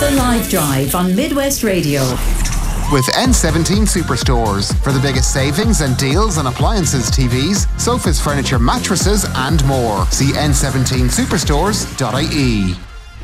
The Live Drive on Midwest Radio. With N17 Superstores for the biggest savings and deals on appliances, TVs, sofas, furniture, mattresses and more. See n17superstores.ie.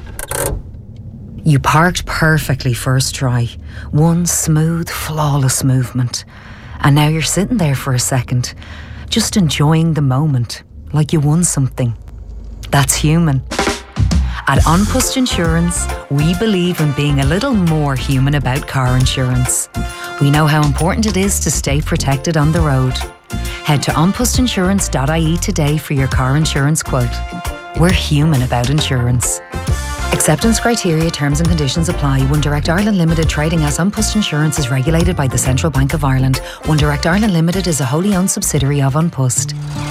You parked perfectly first try. One smooth, flawless movement. And now you're sitting there for a second, just enjoying the moment, like you won something. That's human. At An Post Insurance, we believe in being a little more human about car insurance. We know how important it is to stay protected on the road. Head to onpostinsurance.ie today for your car insurance quote. We're human about insurance. Acceptance criteria, terms and conditions apply. One Direct Ireland Limited, trading as An Post Insurance, is regulated by the Central Bank of Ireland. One Direct Ireland Limited is a wholly owned subsidiary of An Post.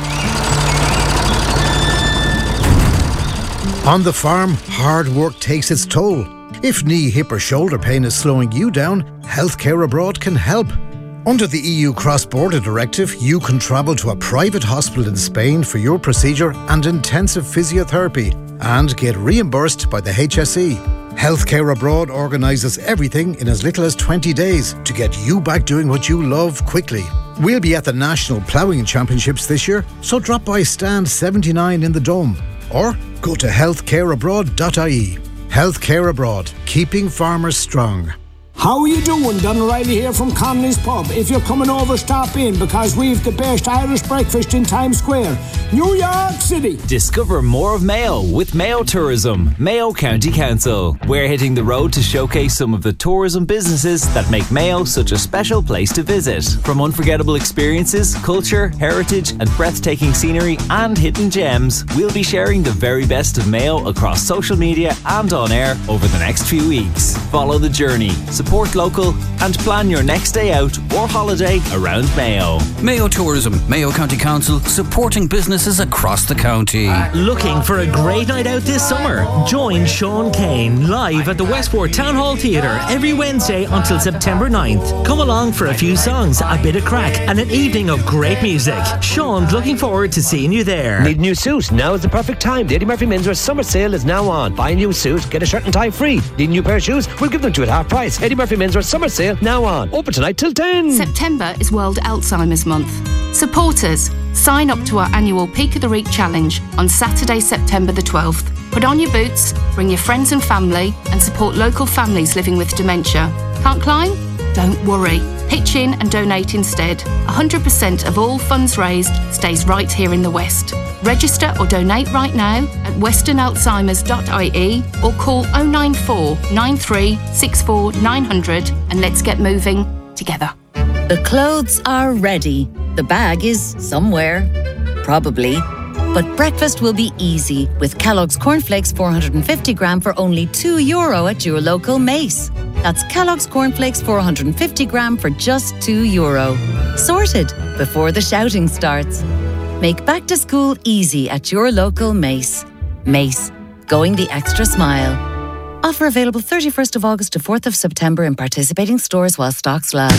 On the farm, hard work takes its toll. If knee, hip or shoulder pain is slowing you down, Healthcare Abroad can help. Under the EU Cross-Border Directive, you can travel to a private hospital in Spain for your procedure and intensive physiotherapy and get reimbursed by the HSE. Healthcare Abroad organises everything in as little as 20 days to get you back doing what you love quickly. We'll be at the National Ploughing Championships this year, so drop by stand 79 in the Dome. Or go to healthcareabroad.ie. Healthcare Abroad, keeping farmers strong. How are you doing? Don O'Reilly here from Connolly's Pub. If you're coming over, stop in because we've the best Irish breakfast in Times Square, New York City. Discover more of Mayo with Mayo Tourism, Mayo County Council. We're hitting the road to showcase some of the tourism businesses that make Mayo such a special place to visit. From unforgettable experiences, culture, heritage and breathtaking scenery and hidden gems, we'll be sharing the very best of Mayo across social media and on air over the next few weeks. Follow the journey, support local and plan your next day out or holiday around Mayo. Mayo Tourism, Mayo County Council, supporting businesses across the county. Looking for a great night out this summer? Join Sean Kane live at the Westport Town Hall Theatre every Wednesday until September 9th. Come along for a few songs, a bit of crack and an evening of great music. Sean's looking forward to seeing you there. Need a new suit? Now is the perfect time. The Eddie Murphy Menswear summer sale is now on. Buy a new suit, get a shirt and tie free. Need a new pair of shoes? We'll give them to you at half price. Eddie Murphy Menswear summer sale now on. Open tonight till 10. September is World Alzheimer's Month. Supporters, sign up to our annual Peak of the Week challenge on Saturday, September the 12th. Put on your boots, bring your friends and family and support local families living with dementia. Can't climb? Don't worry. Pitch in and donate instead. 100% of all funds raised stays right here in the West. Register or donate right now at westernalzheimers.ie or call 094 93 64 900 and let's get moving together. The clothes are ready. The bag is somewhere. Probably. But breakfast will be easy with Kellogg's Cornflakes 450 gram for only €2 at your local Mace. That's Kellogg's Cornflakes 450 gram for just €2. Sorted before the shouting starts. Make back to school easy at your local Mace. Mace, going the extra smile. Offer available 31st of August to 4th of September in participating stores while stocks last.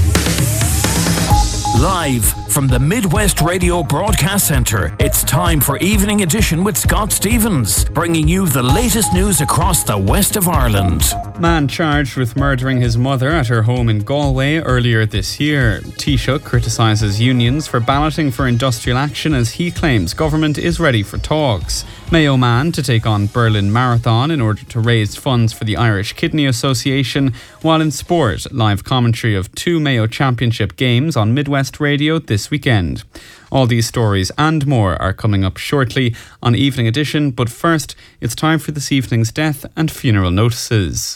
Live from the Midwest Radio Broadcast Centre, it's time for Evening Edition with Scott Stevens, bringing you the latest news across the west of Ireland. Man charged with murdering his mother at her home in Galway earlier this year. Taoiseach criticises unions for balloting for industrial action as he claims government is ready for talks. Mayo man to take on Berlin Marathon in order to raise funds for the Irish Kidney Association, while in sport, live commentary of 2 Mayo Championship games on Midwest Radio this weekend. All these stories and more are coming up shortly on Evening Edition, but first, it's time for this evening's death and funeral notices.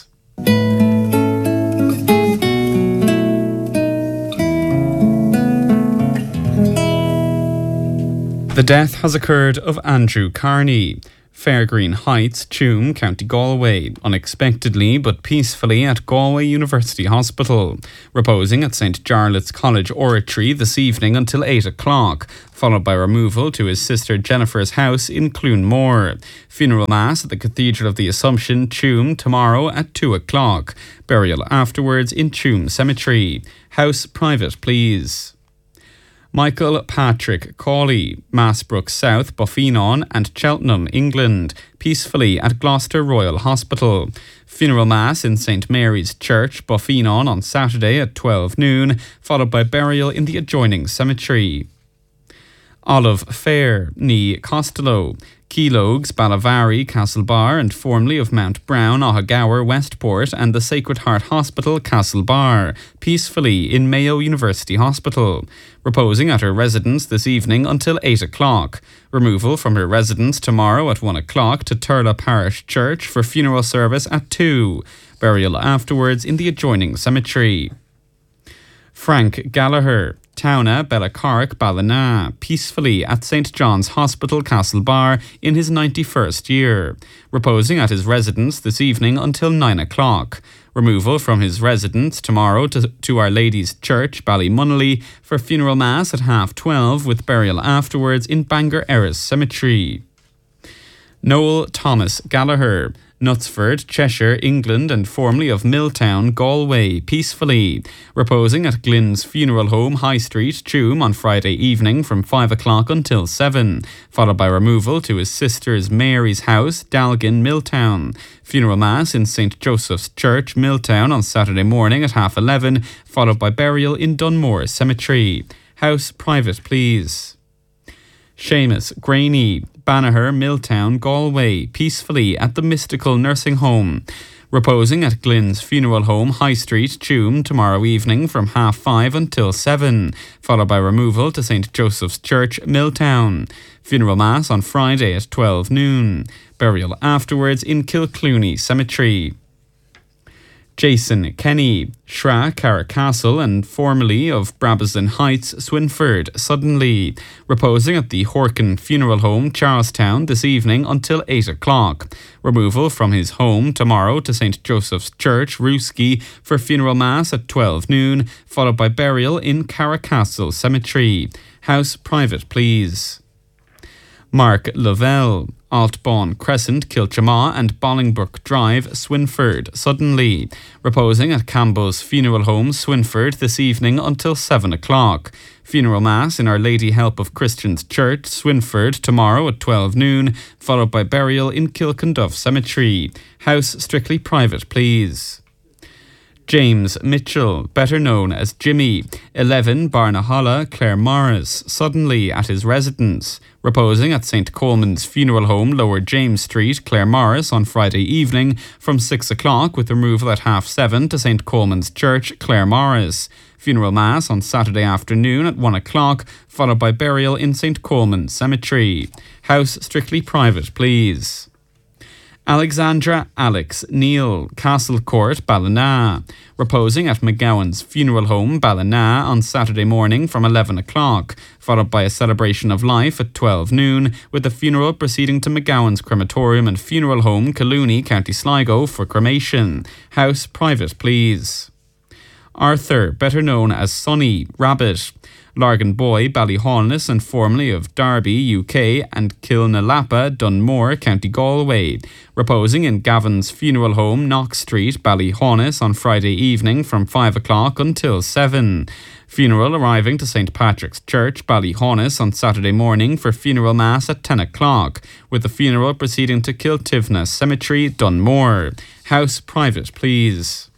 The death has occurred of Andrew Carney. Fairgreen Heights, Tuam, County Galway, unexpectedly but peacefully at Galway University Hospital, reposing at St Jarlath's College Oratory this evening until 8 o'clock, followed by removal to his sister Jennifer's house in Clunmore. Funeral Mass at the Cathedral of the Assumption, Tuam, tomorrow at 2 o'clock. Burial afterwards in Tuam Cemetery. House private, please. Michael Patrick Cawley, Massbrook South, Buffenon and Cheltenham, England, peacefully at Gloucester Royal Hospital. Funeral Mass in St Mary's Church, Buffenon on Saturday at 12 noon, followed by burial in the adjoining cemetery. Olive Fair, ní Costello, Keelogues, Ballavari, Castlebar and formerly of Mount Brown, Ohagower, Westport and the Sacred Heart Hospital, Castlebar, peacefully in Mayo University Hospital. Reposing at her residence this evening until 8 o'clock. Removal from her residence tomorrow at 1 o'clock to Turla Parish Church for funeral service at 2. Burial afterwards in the adjoining cemetery. Frank Gallagher, Towna, Bellacarrick, Ballina, peacefully at St John's Hospital, Castlebar in his 91st year. Reposing at his residence this evening until 9 o'clock. Removal from his residence tomorrow to Our Lady's Church, Ballymonelly, for funeral mass at 12:30 with burial afterwards in Bangor Erris Cemetery. Noel Thomas Gallagher, Knutsford, Cheshire, England and formerly of Milltown, Galway, peacefully. Reposing at Glynn's Funeral Home, High Street, Tuam on Friday evening from 5 o'clock until 7, followed by removal to his sister's Mary's house, Dalgin, Milltown. Funeral Mass in St Joseph's Church, Milltown on Saturday morning at 11:30, followed by burial in Dunmore Cemetery. House private, please. Seamus Graney, Banagher, Milltown, Galway, peacefully at the Mystical Nursing Home. Reposing at Glynn's Funeral Home, High Street, Tuam, tomorrow evening from 5:30 until 7, followed by removal to St Joseph's Church, Milltown. Funeral Mass on Friday at 12 noon. Burial afterwards in Kilclooney Cemetery. Jason Kenny, Shra, Carracastle and formerly of Brabazon Heights, Swinford, suddenly. Reposing at the Horkin Funeral Home, Charlestown this evening until 8 o'clock. Removal from his home tomorrow to St Joseph's Church, Rooski, for funeral mass at 12 noon, followed by burial in Carracastle Cemetery. House private, please. Mark Lavelle, Altbawn Crescent, Kilchamaw and Bolingbroke Drive, Swinford, suddenly. Reposing at Campbell's Funeral Home, Swinford, this evening until 7 o'clock. Funeral Mass in Our Lady Help of Christians Church, Swinford, tomorrow at 12 noon, followed by burial in Kilconduff Cemetery. House strictly private, please. James Mitchell, better known as Jimmy, 11 Barnaholla, Claremorris, suddenly at his residence. Reposing at St Coleman's Funeral Home, Lower James Street, Claremorris on Friday evening from 6 o'clock with removal at 7:30 to St Coleman's Church, Claremorris. Funeral Mass on Saturday afternoon at 1 o'clock, followed by burial in St Coleman's Cemetery. House strictly private, please. Alexandra Alex Neal, Castle Court, Ballina. Reposing at McGowan's Funeral Home, Ballina on Saturday morning from 11 o'clock, followed by a celebration of life at 12 noon, with the funeral proceeding to McGowan's Crematorium and Funeral Home, Collooney, County Sligo, for cremation. House private, please. Arthur, better known as Sonny Rabbit, Largan Boy, Ballyhaunis and formerly of Derby, UK and Kilnalapa, Dunmore, County Galway. Reposing in Gavin's Funeral Home, Knox Street, Ballyhaunis on Friday evening from 5 o'clock until 7. Funeral arriving to St Patrick's Church, Ballyhaunis on Saturday morning for funeral mass at 10 o'clock, with the funeral proceeding to Kiltivna Cemetery, Dunmore. House private, please.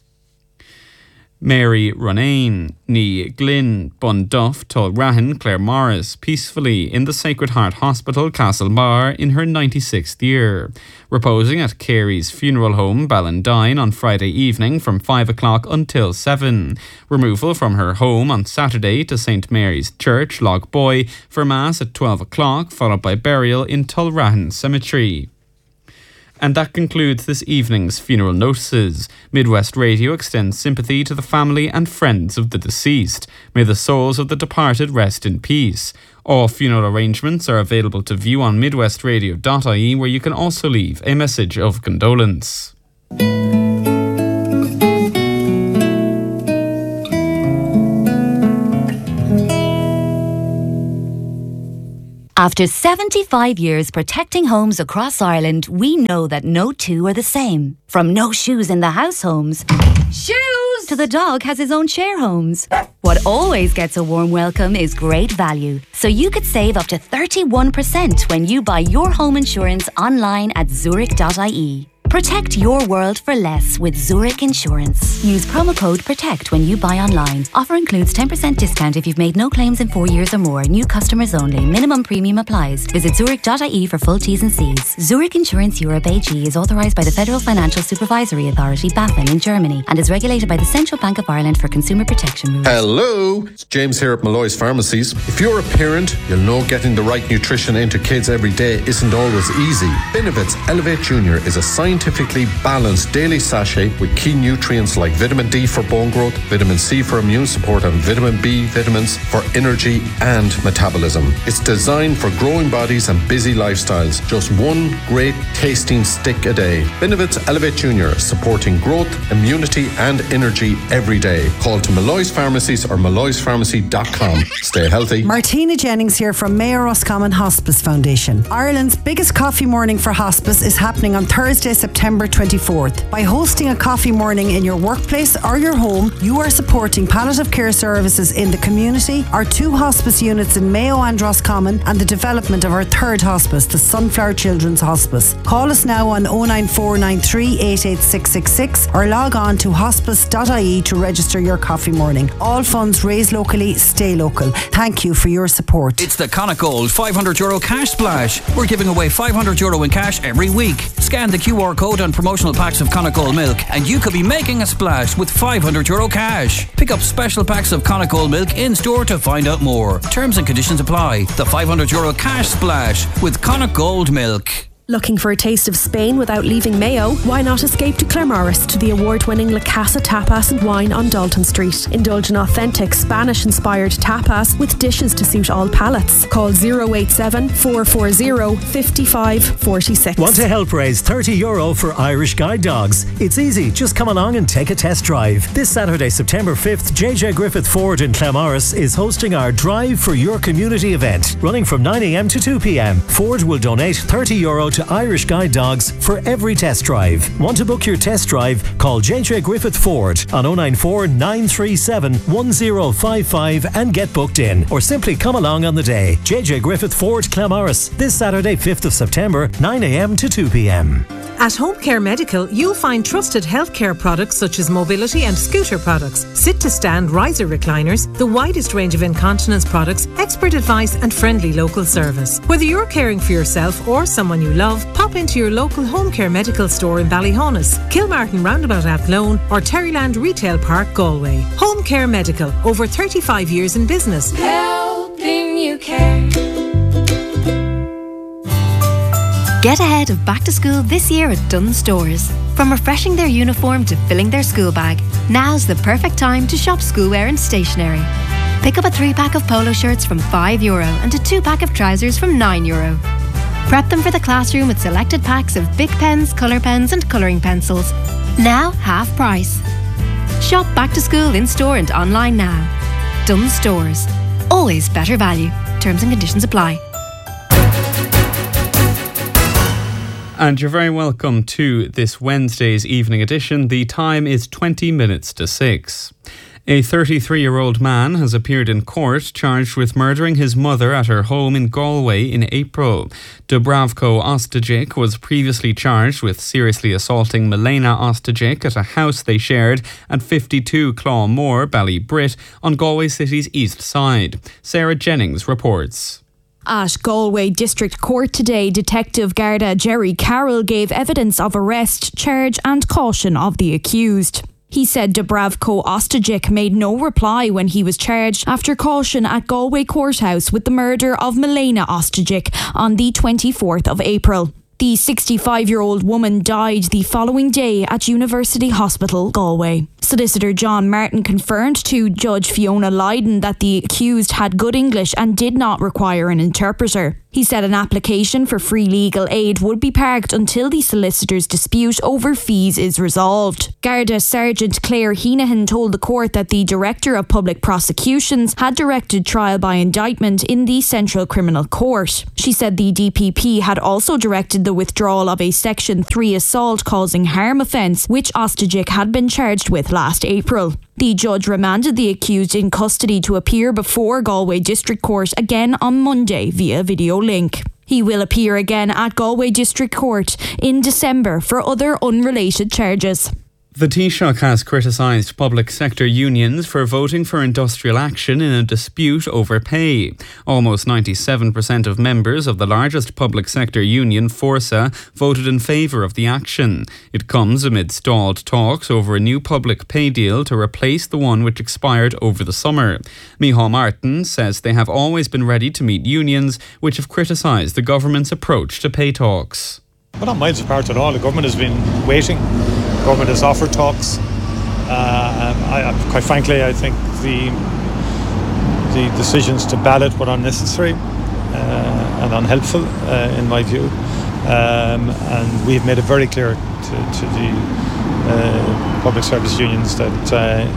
Mary Runane, ní Glynn, Bunduff, Tulrahan, Claremorris, peacefully in the Sacred Heart Hospital, Castlebar, in her 96th year. Reposing at Carey's Funeral Home, Ballandine, on Friday evening from 5 o'clock until 7. Removal from her home on Saturday to St Mary's Church, Lochboy, for Mass at 12 o'clock, followed by burial in Tulrahan Cemetery. And that concludes this evening's funeral notices. Midwest Radio extends sympathy to the family and friends of the deceased. May the souls of the departed rest in peace. All funeral arrangements are available to view on midwestradio.ie, where you can also leave a message of condolence. After 75 years protecting homes across Ireland, we know that no two are the same. From no shoes in the house homes. Shoes! to the dog has his own share homes. What always gets a warm welcome is great value. So you could save up to 31% when you buy your home insurance online at Zurich.ie. Protect your world for less with Zurich Insurance. Use promo code PROTECT when you buy online. Offer includes 10% discount if you've made no claims in 4 years or more. New customers only. Minimum premium applies. Visit Zurich.ie for full T's and C's. Zurich Insurance Europe AG is authorised by the Federal Financial Supervisory Authority, BaFin, in Germany and is regulated by the Central Bank of Ireland for consumer protection rules. Hello, it's James here at Malloy's Pharmacies. If you're a parent, you'll know getting the right nutrition into kids every day isn't always easy. Benevit's Elevate Junior is a scientifically balanced daily sachet with key nutrients like vitamin D for bone growth, vitamin C for immune support and vitamin B vitamins for energy and metabolism. It's designed for growing bodies and busy lifestyles. Just one great tasting stick a day. Benevit's Elevate Junior, supporting growth, immunity and energy every day. Call to Malloy's Pharmacies or malloyspharmacy.com. Stay healthy. Martina Jennings here from Mayor Roscommon Hospice Foundation. Ireland's biggest coffee morning for hospice is happening on Thursday, September 24th. By hosting a coffee morning in your workplace or your home, you are supporting palliative care services in the community, our 2 hospice units in Mayo and Roscommon, and the development of our 3rd hospice, the Sunflower Children's Hospice. Call us now on 09493 88666 or log on to hospice.ie to register your coffee morning. All funds raised locally, stay local. Thank you for your support. It's the Connacht Gold €500 cash splash. We're giving away €500 in cash every week. Scan the QR code on promotional packs of Connacht Gold milk and you could be making a splash with €500 cash. Pick up special packs of Connacht Gold milk in store to find out more. Terms and conditions apply. The €500 cash splash with Connacht Gold milk. Looking for a taste of Spain without leaving Mayo? Why not escape to Claremorris to the award-winning La Casa Tapas and Wine on Dalton Street. Indulge in authentic Spanish-inspired tapas with dishes to suit all palates. Call 087 440 5546. Want to help raise €30 for Irish Guide Dogs? It's easy, just come along and take a test drive. This Saturday, September 5th, JJ Griffith Ford in Claremorris is hosting our Drive for Your Community event, running from 9am to 2pm. Ford will donate €30 to Irish Guide Dogs for every test drive. Want to book your test drive? Call JJ Griffith Ford on 094 937 1055 and get booked in, or simply come along on the day. JJ Griffith Ford, Claremorris, this Saturday 5th of September, 9am to 2pm. At Home Care Medical, you'll find trusted healthcare products such as mobility and scooter products, sit-to-stand riser recliners, the widest range of incontinence products, expert advice and friendly local service. Whether you're caring for yourself or someone you love, pop into your local Home Care Medical store in Ballyhonus, Kilmartin Roundabout Athlone or Terryland Retail Park, Galway. Home Care Medical, over 35 years in business. Helping you care. Get ahead of back to school this year at Dunnes Stores. From refreshing their uniform to filling their school bag, now's the perfect time to shop schoolwear and stationery. Pick up a 3-pack of polo shirts from €5 and a 2-pack of trousers from €9. Prep them for the classroom with selected packs of Bic pens, colour pens and colouring pencils. Now half price. Shop back to school in store and online now. Dunnes Stores. Always better value. Terms and conditions apply. And you're very welcome to this Wednesday's evening edition. The time is 20 minutes to 6. A 33-year-old man has appeared in court charged with murdering his mother at her home in Galway in April. Dubravko Ostajic was previously charged with seriously assaulting Milena Ostajic at a house they shared at 52 Clawmore, Ballybrit, on Galway City's east side. Sarah Jennings reports. At Galway District Court today, Detective Garda Jerry Carroll gave evidence of arrest, charge and caution of the accused. He said Dubravko Ostajic made no reply when he was charged after caution at Galway Courthouse with the murder of Milena Ostajic on the 24th of April. The 65-year-old woman died the following day at University Hospital, Galway. Solicitor John Martin confirmed to Judge Fiona Lydon that the accused had good English and did not require an interpreter. He said an application for free legal aid would be parked until the solicitor's dispute over fees is resolved. Garda Sergeant Claire Heenahan told the court that the Director of Public Prosecutions had directed trial by indictment in the Central Criminal Court. She said the DPP had also directed the withdrawal of a Section 3 assault causing harm offence, which Ostajic had been charged with last April. The judge remanded the accused in custody to appear before Galway District Court again on Monday via video link. He will appear again at Galway District Court in December for other unrelated charges. The Taoiseach has criticised public sector unions for voting for industrial action in a dispute over pay. Almost 97% of members of the largest public sector union, Forsa, voted in favour of the action. It comes amid stalled talks over a new public pay deal to replace the one which expired over the summer. Micheál Martin says they have always been ready to meet unions which have criticised the government's approach to pay talks. Well, not miles apart at all. The government has been waiting. The government has offered talks. Quite frankly, I think the decisions to ballot were unnecessary and unhelpful, in my view. And we've made it very clear to the public service unions that,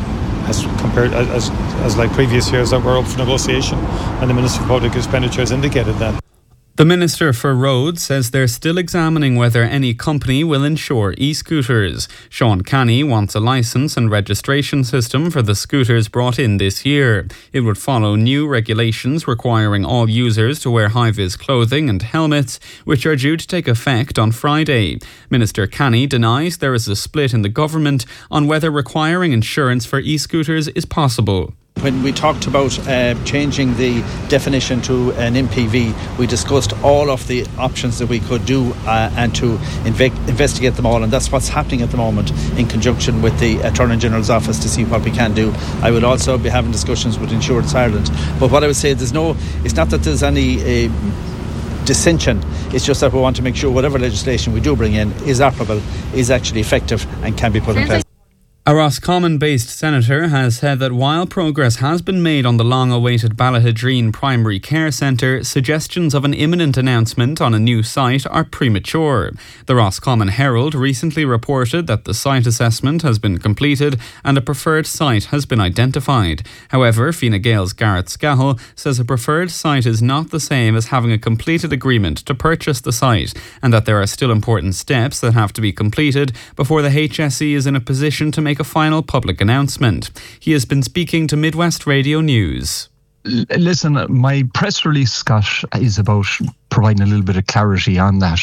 as like previous years, that we're up for negotiation. And the Minister for Public Expenditure has indicated that. The Minister for Roads says they're still examining whether any company will insure e-scooters. Sean Canny wants a licence and registration system for the scooters brought in this year. It would follow new regulations requiring all users to wear high-vis clothing and helmets, which are due to take effect on Friday. Minister Canny denies there is a split in the government on whether requiring insurance for e-scooters is possible. When we talked about changing the definition to an MPV, we discussed all of the options that we could do and to investigate them all, and that's what's happening at the moment in conjunction with the Attorney General's office to see what we can do. I will also be having discussions with Insurance Ireland. But what I would say, it's not that there's any dissension, it's just that we want to make sure whatever legislation we do bring in is operable, is actually effective and can be put in place. A Roscommon-based senator has said that while progress has been made on the long-awaited Ballahadreen Primary Care Centre, suggestions of an imminent announcement on a new site are premature. The Roscommon Herald recently reported that the site assessment has been completed and a preferred site has been identified. However, Fine Gael's Garrett Scahill says a preferred site is not the same as having a completed agreement to purchase the site, and that there are still important steps that have to be completed before the HSE is in a position to make a final public announcement. He has been speaking to Midwest Radio News. Listen, my press release, Scott, is about providing a little bit of clarity on that.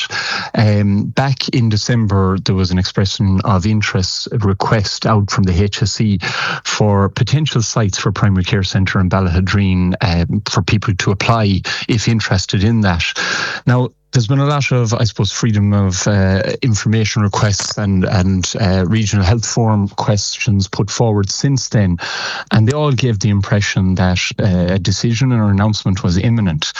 Back in December, there was an expression of interest request out from the HSE for potential sites for primary care centre in Ballahadreen for people to apply if interested in that. Now, there's been a lot of, I suppose, freedom of information requests and regional health forum questions put forward since then, and they all gave the impression that a decision or announcement was imminent.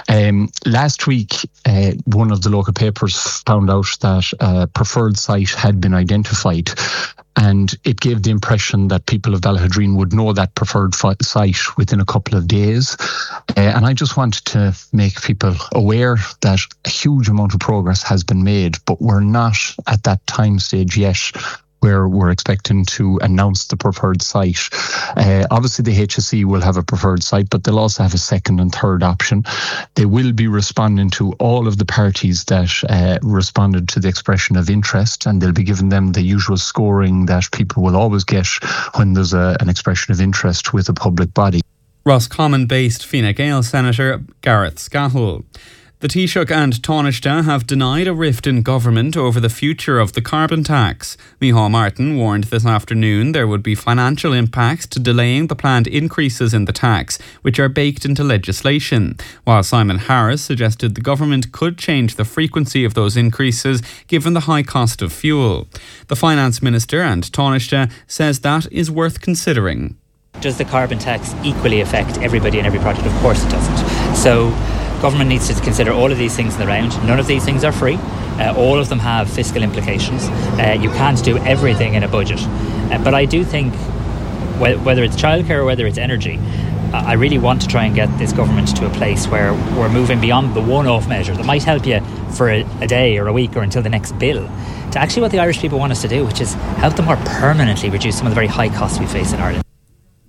Last week, one of the local papers found out that a preferred site had been identified, and it gave the impression that people of Ballahadreen would know that preferred site within a couple of days. And I just wanted to make people aware that a huge amount of progress has been made, but we're not at that time stage yet where we're expecting to announce the preferred site. Obviously, the HSE will have a preferred site, but they'll also have a second and third option. They will be responding to all of the parties that responded to the expression of interest, and they'll be giving them the usual scoring that people will always get when there's an expression of interest with a public body. Roscommon-based Fine Gael Senator Garrett Scahill. The Taoiseach and Taoiseach have denied a rift in government over the future of the carbon tax. Micheál Martin warned this afternoon there would be financial impacts to delaying the planned increases in the tax, which are baked into legislation, while Simon Harris suggested the government could change the frequency of those increases given the high cost of fuel. The Finance Minister and Taoiseach says that is worth considering. Does the carbon tax equally affect everybody and every project? Of course it doesn't. So government needs to consider all of these things in the round. None of these things are free. All of them have fiscal implications. You can't do everything in a budget. But I do think, whether it's childcare or whether it's energy, I really want to try and get this government to a place where we're moving beyond the one-off measure that might help you for a day or a week or until the next bill, to actually what the Irish people want us to do, which is help them more permanently reduce some of the very high costs we face in Ireland.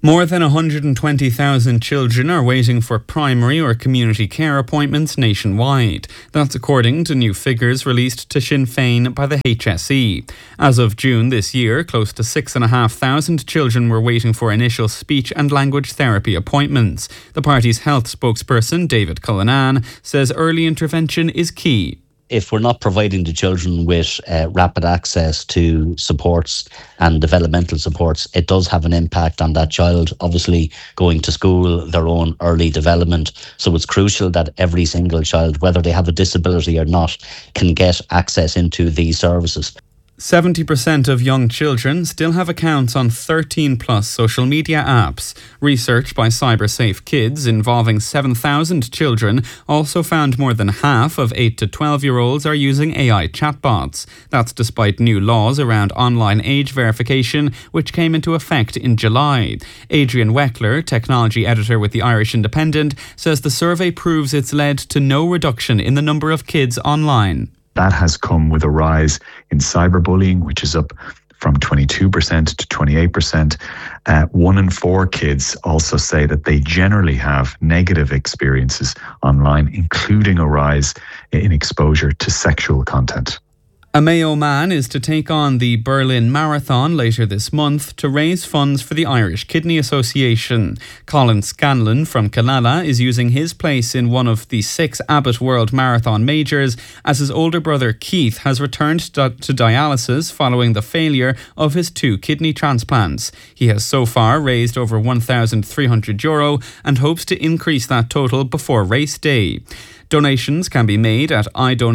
More than 120,000 children are waiting for primary or community care appointments nationwide. That's according to new figures released to Sinn Féin by the HSE. As of June this year, close to 6,500 children were waiting for initial speech and language therapy appointments. The party's health spokesperson, David Cullinan, says early intervention is key. If we're not providing the children with rapid access to supports and developmental supports, it does have an impact on that child, obviously going to school, their own early development. So it's crucial that every single child, whether they have a disability or not, can get access into these services. 70% of young children still have accounts on 13+ social media apps. Research by CyberSafe Kids involving 7,000 children also found more than half of 8 to 12-year-olds are using AI chatbots. That's despite new laws around online age verification, which came into effect in July. Adrian Weckler, technology editor with the Irish Independent, says the survey proves it's led to no reduction in the number of kids online. That has come with a rise in cyberbullying, which is up from 22% to 28%. 1 in 4 kids also say that they generally have negative experiences online, including a rise in exposure to sexual content. A Mayo man is to take on the Berlin Marathon later this month to raise funds for the Irish Kidney Association. Colin Scanlon from Killala is using his place in one of the 6 Abbott World Marathon majors as his older brother Keith has returned to dialysis following the failure of his 2 kidney transplants. He has so far raised over €1,300 and hopes to increase that total before race day. Donations can be made at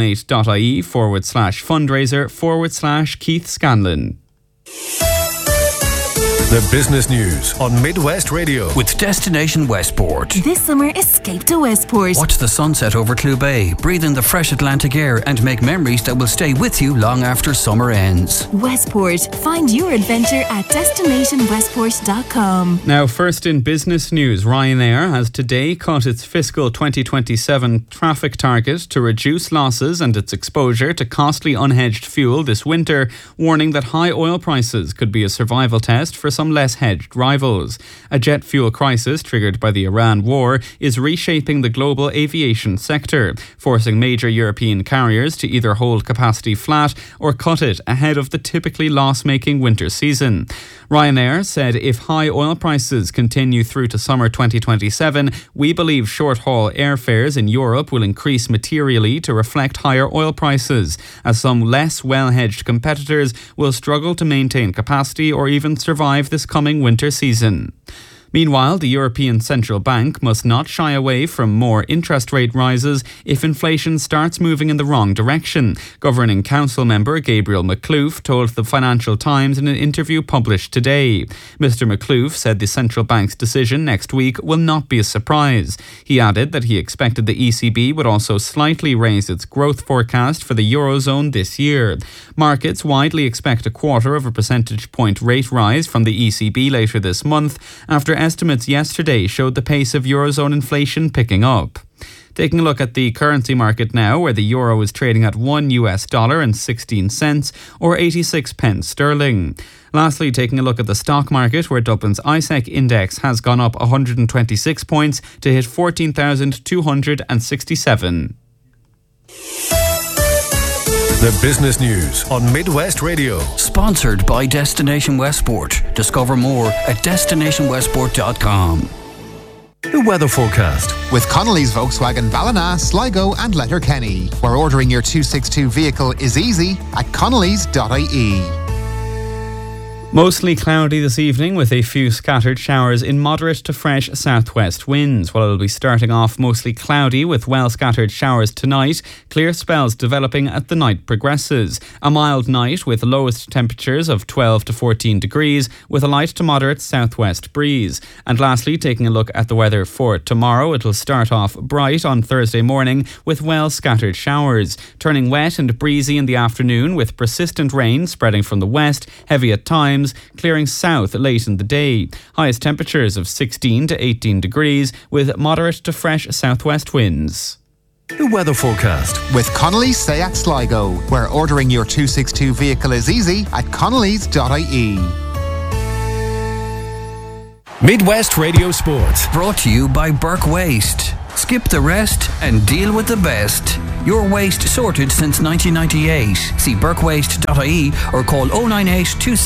idonate.ie/fundraiser/Keith Scanlon. The business news on Midwest Radio. With Destination Westport. This summer, escape to Westport. Watch the sunset over Clew Bay, breathe in the fresh Atlantic air and make memories that will stay with you long after summer ends. Westport. Find your adventure at destinationwestport.com. Now, first in business news, Ryanair has today cut its fiscal 2027 traffic target to reduce losses and its exposure to costly unhedged fuel this winter, warning that high oil prices could be a survival test for some less hedged rivals. A jet fuel crisis triggered by the Iran war is reshaping the global aviation sector, forcing major European carriers to either hold capacity flat or cut it ahead of the typically loss-making winter season. Ryanair said if high oil prices continue through to summer 2027, we believe short-haul airfares in Europe will increase materially to reflect higher oil prices, as some less well-hedged competitors will struggle to maintain capacity or even survive this coming winter season. Meanwhile, the European Central Bank must not shy away from more interest rate rises if inflation starts moving in the wrong direction. Governing Council member Gabriel Makhlouf told the Financial Times in an interview published today. Mr Makhlouf said the central bank's decision next week will not be a surprise. He added that he expected the ECB would also slightly raise its growth forecast for the Eurozone this year. Markets widely expect a 0.25 percentage point rate rise from the ECB later this month, after estimates yesterday showed the pace of Eurozone inflation picking up. Taking a look at the currency market now, where the euro is trading at $1.16 or 86 pence sterling. Lastly, taking a look at the stock market, where Dublin's ISEC index has gone up 126 points to hit 14,267. The business news on Midwest Radio. Sponsored by Destination Westport. Discover more at destinationwestport.com. The weather forecast. With Connolly's Volkswagen Ballina, Sligo and Letterkenny, where ordering your 262 vehicle is easy at connolly's.ie. Mostly cloudy this evening with a few scattered showers in moderate to fresh southwest winds. While it'll be starting off mostly cloudy with well scattered showers tonight, clear spells developing as the night progresses. A mild night with lowest temperatures of 12 to 14 degrees with a light to moderate southwest breeze. And lastly, taking a look at the weather for tomorrow, it'll start off bright on Thursday morning with well scattered showers, turning wet and breezy in the afternoon with persistent rain spreading from the west, heavy at times, clearing south late in the day. Highest temperatures of 16 to 18 degrees with moderate to fresh southwest winds. The weather forecast. With Connolly's Seat Sligo, where ordering your 262 vehicle is easy at connolly's.ie. Midwest Radio Sport. Brought to you by Burke Waste. Skip the rest and deal with the best. Your waste sorted since 1998. See burkewaste.ie or call 098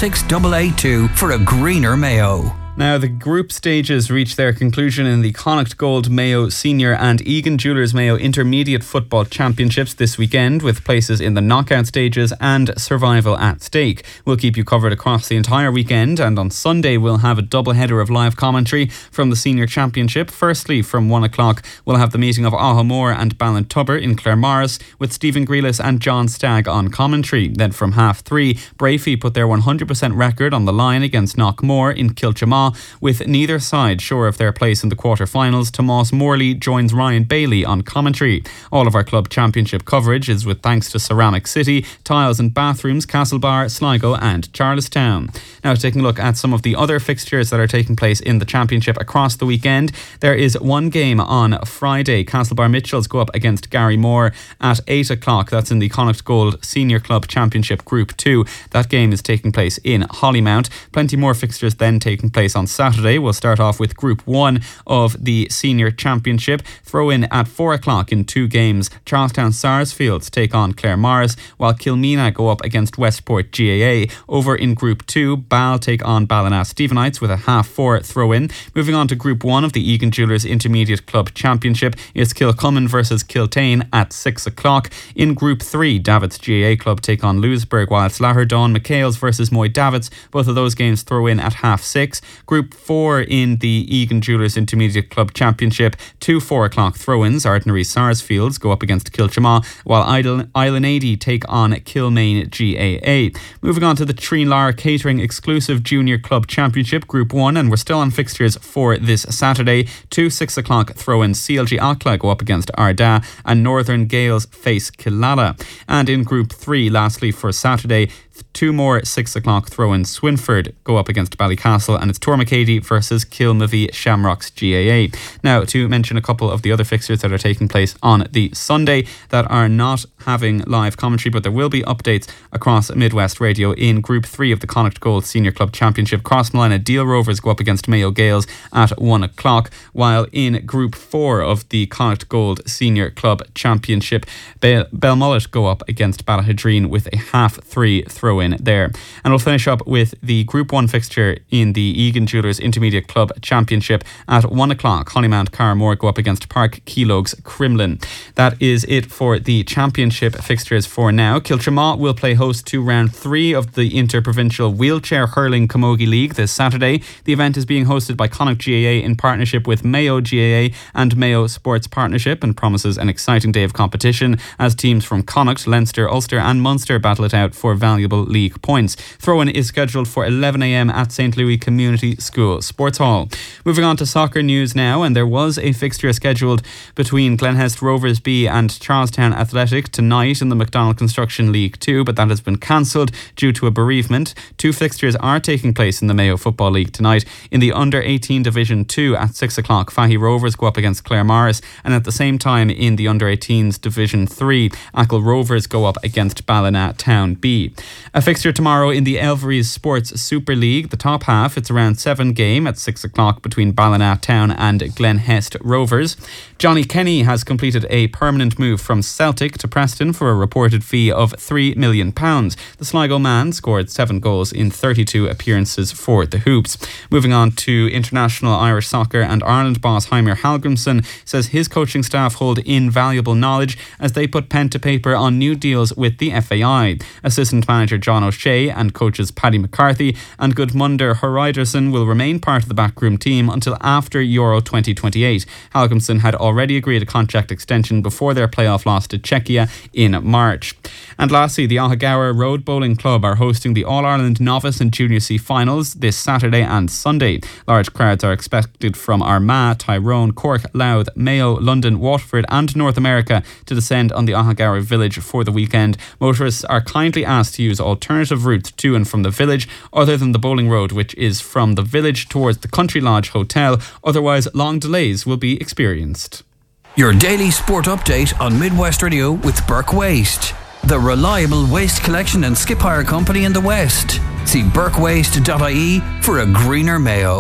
26882 for a greener Mayo. Now, the group stages reached their conclusion in the Connacht Gold Mayo Senior and Egan Jewellers Mayo Intermediate Football Championships this weekend, with places in the knockout stages and survival at stake. We'll keep you covered across the entire weekend, and on Sunday we'll have a double header of live commentary from the Senior Championship. Firstly, from 1 o'clock, we'll have the meeting of Ahamore and Ballintubber in Claremorris, with Stephen Grealis and John Stagg on commentary. Then from 3:30, Brafey put their 100% record on the line against Knockmore in Kilchamaw, with neither side sure of their place in the quarter-finals. Tomas Morley joins Ryan Bailey on commentary. All of our club championship coverage is with thanks to Ceramic City, Tiles and Bathrooms, Castlebar, Sligo and Charlestown. Now, taking a look at some of the other fixtures that are taking place in the championship across the weekend, there is one game on Friday. Castlebar Mitchells go up against Gary Moore at 8 o'clock. That's in the Connacht Gold Senior Club Championship Group 2. That game is taking place in Hollymount. Plenty more fixtures then taking place on Saturday. We'll start off with Group 1 of the Senior Championship. Throw in at 4 o'clock in 2 games. Charlestown Sarsfields take on Claremorris, while Kilmena go up against Westport GAA. Over in Group 2, Ball take on Ballina Stephenites with a 4:30 throw in. Moving on to Group 1 of the Egan Jewellers Intermediate Club Championship, it's Kilcummin versus Kiltane at 6 o'clock. In Group 3, Davits GAA Club take on Lewisburg, while it's Laherdon McHale's versus Moy Davits. Both of those games throw in at 6:30. Group 4 in the Egan Jewellers Intermediate Club Championship, 2 4 o'clock throw-ins. Ardnary Sarsfields go up against Kilchamaw, while Island 80 take on Kilmaine GAA. Moving on to the Treen-Lara Catering Exclusive Junior Club Championship, Group 1, and we're still on fixtures for this Saturday. 2 6 o'clock throw-ins. CLG Ackla go up against Ardagh, and Northern Gales face Killala. And in Group 3, lastly for Saturday, 2 more 6 o'clock throw-ins. Swinford go up against Ballycastle, and it's Tormacady versus Kilmavie Shamrocks GAA. Now, to mention a couple of the other fixtures that are taking place on the Sunday that are not having live commentary, but there will be updates across Midwest Radio. In Group 3 of the Connacht Gold Senior Club Championship, Crossmolina Deal Rovers go up against Mayo Gales at 1 o'clock, while in Group 4 of the Connacht Gold Senior Club Championship, Belmullet go up against Ballahadreen with a 3:30 throw-in there. And we'll finish up with the Group 1 fixture in the Egan Jewellers Intermediate Club Championship at 1 o'clock. Hollymount Carmore go up against Park Keelogues Crimlin. That is it for the championship fixtures for now. Kilchamaw will play host to round 3 of the Interprovincial Wheelchair Hurling Camogie League this Saturday. The event is being hosted by Connacht GAA in partnership with Mayo GAA and Mayo Sports Partnership, and promises an exciting day of competition as teams from Connacht, Leinster, Ulster and Munster battle it out for valuable league points. Throw-in is scheduled for 11 a.m. at St. Louis Community School Sports Hall. Moving on to soccer news now, and there was a fixture scheduled between Glenhest Rovers B and Charlestown Athletic tonight in the McDonald Construction League 2, but that has been cancelled due to a bereavement. 2 fixtures are taking place in the Mayo Football League tonight. In the Under-18 Division 2 at 6 o'clock, Fahy Rovers go up against Claremorris, and at the same time in the Under-18s Division 3, Achill Rovers go up against Ballina Town B. A fixture tomorrow in the Elveries Sports Super League, the top half, it's a round 7 game at 6 o'clock between Ballina Town and Glenhest Rovers. Johnny Kenny has completed a permanent move from Celtic to Preston for a reported fee of £3 million. The Sligo man scored 7 goals in 32 appearances for the Hoops. Moving on to international Irish soccer, and Ireland boss Heimir Hallgrímsson says his coaching staff hold invaluable knowledge as they put pen to paper on new deals with the FAI. Assistant manager John O'Shea and coaches Paddy McCarthy and Gudmundur Hreiðarsson will remain part of the backroom team until after Euro 2028. Hallgrímsson had already agreed a contract extension before their playoff loss to Czechia in March. And lastly, the Ahagara Road Bowling Club are hosting the All-Ireland Novice and Junior C finals this Saturday and Sunday. Large crowds are expected from Armagh, Tyrone, Cork, Louth, Mayo, London, Waterford and North America to descend on the Ahagara village for the weekend. Motorists are kindly asked to use alternative routes to and from the village other than the bowling road, which is from the village towards the Country Lodge Hotel. Otherwise, long delays will be experienced. Your daily sport update on Midwest Radio with Burke Waste, the reliable waste collection and skip hire company in the West. See burkewaste.ie for a greener Mayo.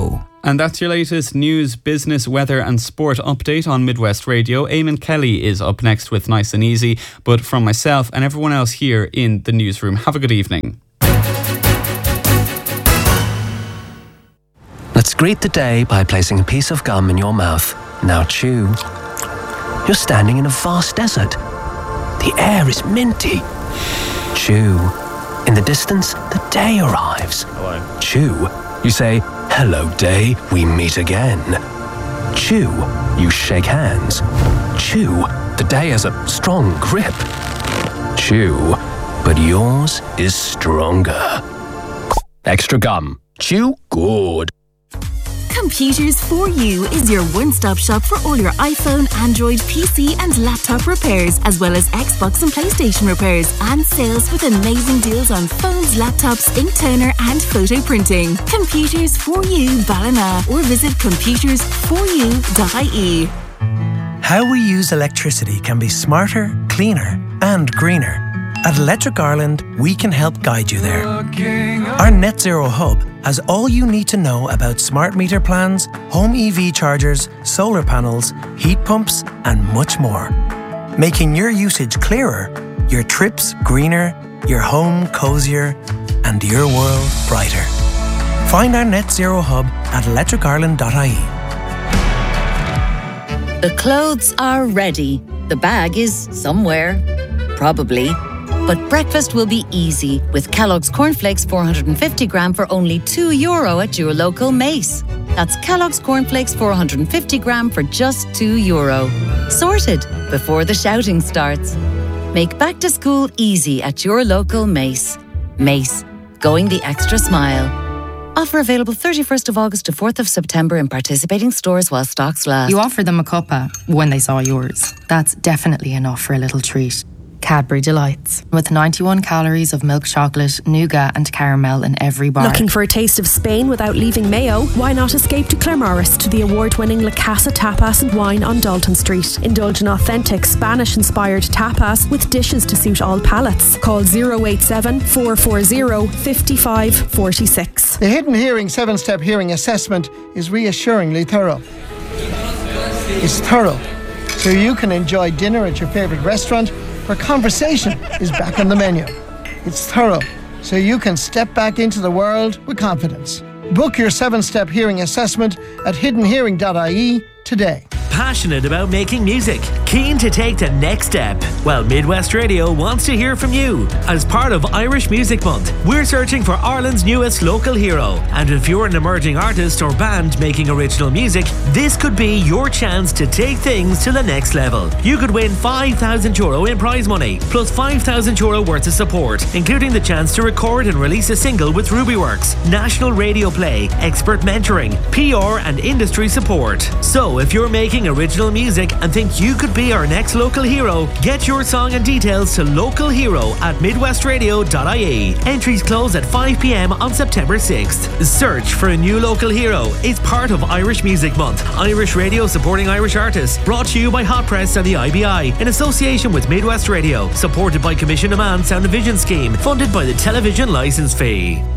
And that's your latest news, business, weather and sport update on Midwest Radio. Eamon Kelly is up next with Nice and Easy. But from myself and everyone else here in the newsroom, have a good evening. Let's greet the day by placing a piece of gum in your mouth. Now chew. You're standing in a vast desert. The air is minty. Chew. In the distance, the day arrives. Hello. Chew. You say, "Hello, day, we meet again." Chew. You shake hands. Chew. The day has a strong grip. Chew. But yours is stronger. Extra gum. Chew good. Computers for You is your one-stop shop for all your iPhone, Android, PC and laptop repairs, as well as Xbox and PlayStation repairs and sales with amazing deals on phones, laptops, ink toner and photo printing. Computers for You Ballina, or visit computersforyou.ie. How we use electricity can be smarter, cleaner and greener. At Electric Ireland, we can help guide you there. Our Net Zero Hub has all you need to know about smart meter plans, home EV chargers, solar panels, heat pumps, and much more. Making your usage clearer, your trips greener, your home cozier, and your world brighter. Find our Net Zero Hub at electricireland.ie. The clothes are ready. The bag is somewhere. Probably. But breakfast will be easy with Kellogg's Cornflakes 450 gram for only €2 at your local Mace. That's Kellogg's Cornflakes 450 gram for just €2. Sorted before the shouting starts. Make back to school easy at your local Mace. Mace, going the extra mile. Offer available 31st of August to 4th of September in participating stores while stocks last. You offered them a cuppa when they saw yours. That's definitely enough for a little treat. Cadbury Delights, with 91 calories of milk chocolate, nougat and caramel in every bar. Looking for a taste of Spain without leaving Mayo? Why not escape to Claremorris to the award-winning La Casa Tapas and Wine on Dalton Street? Indulge in authentic Spanish-inspired tapas with dishes to suit all palates. Call 087 440 5546. The Hidden Hearing 7-Step Hearing Assessment is reassuringly thorough. It's thorough, so you can enjoy dinner at your favourite restaurant where conversation is back on the menu. It's thorough, so you can step back into the world with confidence. Book your 7-Step Hearing Assessment at hiddenhearing.ie today. Passionate about making music? Keen to take the next step? Well, Midwest Radio wants to hear from you. As part of Irish Music Month, we're searching for Ireland's newest local hero. And if you're an emerging artist or band making original music, this could be your chance to take things to the next level. You could win €5,000 in prize money, plus €5,000 worth of support, including the chance to record and release a single with Rubyworks, national radio play, expert mentoring, PR and industry support. So if you're making original music and think you could be our next local hero, get your song and details to localhero@midwestradio.ie. Entries close at 5 p.m. on September 6th. Search for a new local hero is part of Irish Music Month. Irish Radio supporting Irish artists. Brought to you by Hot Press and the IBI in association with Midwest Radio. Supported by Commission Demand Sound and Vision Scheme. Funded by the Television Licence Fee.